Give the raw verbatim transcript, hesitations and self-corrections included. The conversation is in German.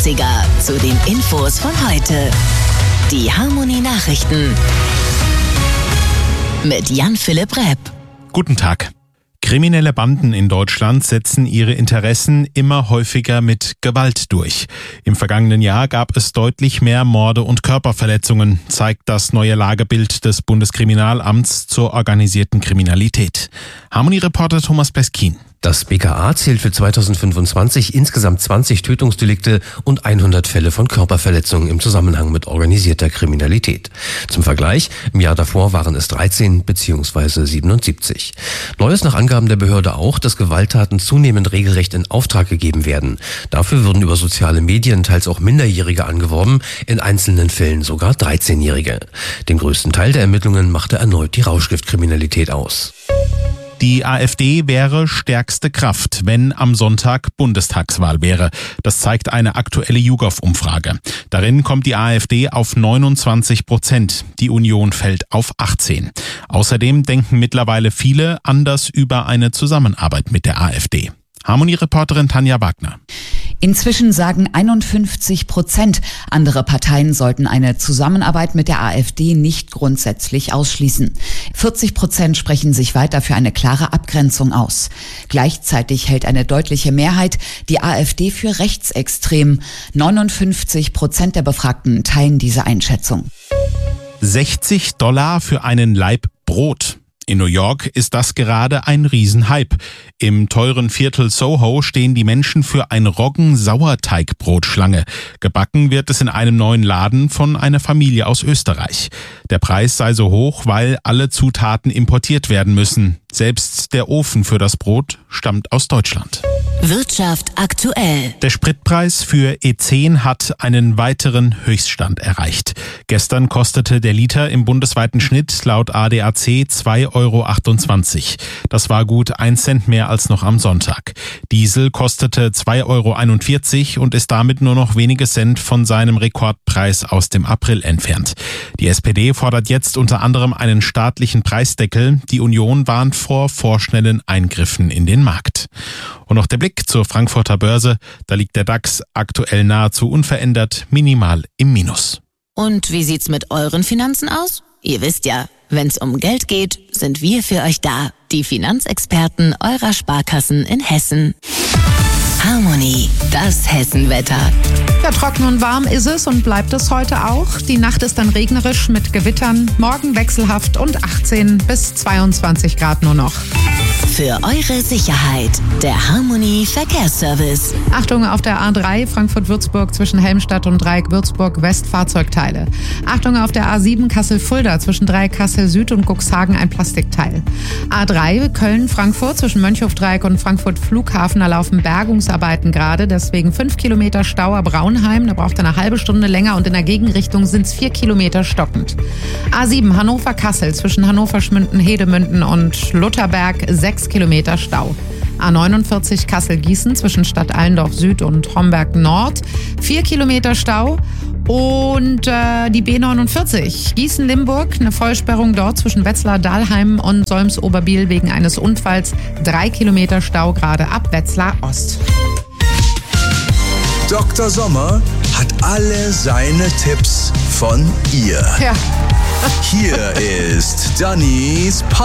dreißiger zu den Infos von heute. Die Harmony Nachrichten mit Jan-Philipp Repp. Guten Tag. Kriminelle Banden in Deutschland setzen ihre Interessen immer häufiger mit Gewalt durch. Im vergangenen Jahr gab es deutlich mehr Morde und Körperverletzungen, zeigt das neue Lagebild des Bundeskriminalamts zur organisierten Kriminalität. Harmony-Reporter Thomas Peskin. Das B K A zählt für zweitausendfünfundzwanzig insgesamt zwanzig Tötungsdelikte und hundert Fälle von Körperverletzungen im Zusammenhang mit organisierter Kriminalität. Zum Vergleich, im Jahr davor waren es dreizehn bzw. siebenundsiebzig. Neu ist nach Angaben der Behörde auch, dass Gewalttaten zunehmend regelrecht in Auftrag gegeben werden. Dafür würden über soziale Medien teils auch Minderjährige angeworben, in einzelnen Fällen sogar dreizehnjährige. Den größten Teil der Ermittlungen machte erneut die Rauschgiftkriminalität aus. Die AfD wäre stärkste Kraft, wenn am Sonntag Bundestagswahl wäre. Das zeigt eine aktuelle YouGov-Umfrage. Darin kommt die AfD auf neunundzwanzig Prozent. Die Union fällt auf achtzehn. Außerdem denken mittlerweile viele anders über eine Zusammenarbeit mit der AfD. Harmony-Reporterin Tanja Wagner. Inzwischen sagen einundfünfzig Prozent, andere Parteien sollten eine Zusammenarbeit mit der AfD nicht grundsätzlich ausschließen. vierzig Prozent sprechen sich weiter für eine klare Abgrenzung aus. Gleichzeitig hält eine deutliche Mehrheit die AfD für rechtsextrem. neunundfünfzig Prozent der Befragten teilen diese Einschätzung. sechzig Dollar für einen Laib Brot. In New York ist das gerade ein Riesenhype. Im teuren Viertel Soho stehen die Menschen für ein Roggen-Sauerteigbrot Schlange. Gebacken wird es in einem neuen Laden von einer Familie aus Österreich. Der Preis sei so hoch, weil alle Zutaten importiert werden müssen. Selbst der Ofen für das Brot stammt aus Deutschland. Wirtschaft aktuell. Der Spritpreis für E zehn hat einen weiteren Höchststand erreicht. Gestern kostete der Liter im bundesweiten Schnitt laut A D A C zwei Euro achtundzwanzig. Das war gut ein Cent mehr als noch am Sonntag. Diesel kostete zwei Euro einundvierzig und ist damit nur noch wenige Cent von seinem Rekordpreis aus dem April entfernt. Die S P D fordert jetzt unter anderem einen staatlichen Preisdeckel. Die Union warnt vor vorschnellen Eingriffen in den Markt. Und noch der Blick zur Frankfurter Börse. Da liegt der DAX aktuell nahezu unverändert, minimal im Minus. Und wie sieht's mit euren Finanzen aus? Ihr wisst ja, wenn's um Geld geht, sind wir für euch da. Die Finanzexperten eurer Sparkassen in Hessen. Harmony, das Hessenwetter. Ja, trocken und warm ist es und bleibt es heute auch. Die Nacht ist dann regnerisch mit Gewittern, morgen wechselhaft und achtzehn bis zweiundzwanzig Grad nur noch. Für eure Sicherheit, der Harmony Verkehrsservice. Achtung auf der A drei Frankfurt-Würzburg zwischen Helmstadt und Dreieck Würzburg West Fahrzeugteile. Achtung auf der A sieben Kassel-Fulda zwischen Dreieck Kassel Süd und Cuxhagen ein Plastikteil. A drei Köln-Frankfurt zwischen Mönchhof-Dreieck und Frankfurt Flughafen, da laufen Bergungsarbeiten gerade, deswegen fünf Kilometer Stau ab Braunheim, da braucht er eine halbe Stunde länger und in der Gegenrichtung sind es vier Kilometer stockend. A sieben Hannover-Kassel zwischen Hannover-Schmünden-Hedemünden und Lutherberg sechs Kilometer Stau. A neunundvierzig Kassel-Gießen zwischen Stadt Allendorf Süd und Homberg Nord, vier Kilometer Stau. Und äh, die B neunundvierzig Gießen-Limburg, eine Vollsperrung dort zwischen Wetzlar-Dahlheim und Solms-Oberbiel wegen eines Unfalls, drei Kilometer Stau gerade ab Wetzlar Ost. Doktor Sommer hat alle seine Tipps von ihr. Ja. Hier ist Dannys Podcast.